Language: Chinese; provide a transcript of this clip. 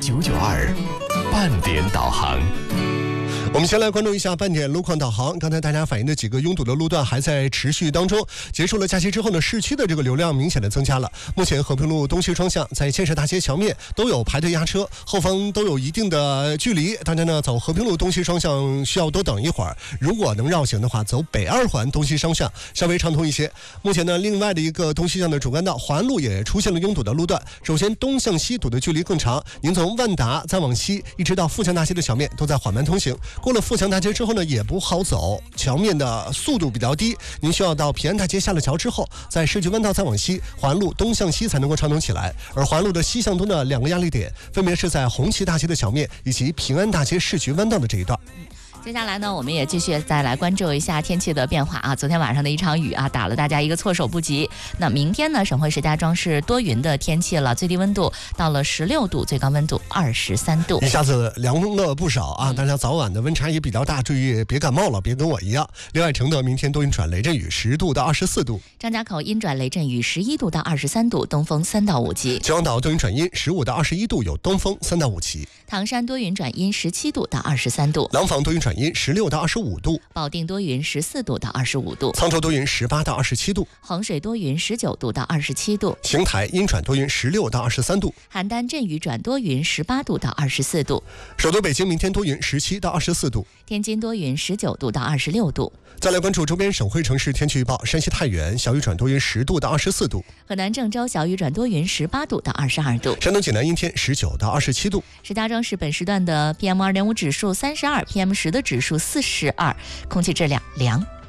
992半点导航。 我们先来关注一下半点路况导航。刚才大家反映的几个拥堵的路段还在持续当中。结束了假期之后呢，市区的这个流量明显的增加了。目前和平路东西双向在建设大街桥面都有排队压车，后方都有一定的距离。大家呢走和平路东西双向需要多等一会儿。如果能绕行的话，走北2环东西双向稍微畅通一些。目前呢，另外的一个东西向的主干道环路也出现了拥堵的路段。首先东向西堵的距离更长，您从万达再往西一直到富强大街的桥面都在缓慢通行。过了富强大街之后呢，也不好走，桥面的速度比较低，您需要到平安大街下了桥之后，在世纪弯道再往西，环路东向西才能够畅通起来。而环路的西向东的两个压力点，分别是在红旗大街的桥面以及平安大街市局弯道的这一段。 接下来呢，我们也继续再来关注一下天气的变化啊。昨天晚上的一场雨啊，打了大家一个措手不及。那明天呢，省会石家庄是多云的天气了，最低温度到了16度，最高温度23度， 一下子凉了不少啊！大家早晚的温差也比较大，注意别感冒了，别跟我一样。另外，承德明天多云转雷阵雨，10度到24度； 张家口阴转雷阵雨，11度到23度，东风3到5级； 秦皇岛多云转阴，15到21度，有东风3到5级； 唐山多云转阴，17度到23度； 廊坊多云转阴，16到25度； 保定多云，14度到25度； 沧州多云，18到27度； 衡水多云，19度到27度； 邢台阴转多云，16到23度； 邯郸阵雨转多云，18度到24度； 首都北京明天多云，17到24度； 天津多云，19度到26度。 再来关注周边省会城市天气预报：山西太原小雨转多云，10度到24度； 河南郑州小雨转多云，18度到22度； 山东济南阴天，19到27度； 石家庄市本时段的 PM2.5 指数32，PM10的指数42，空气质量良。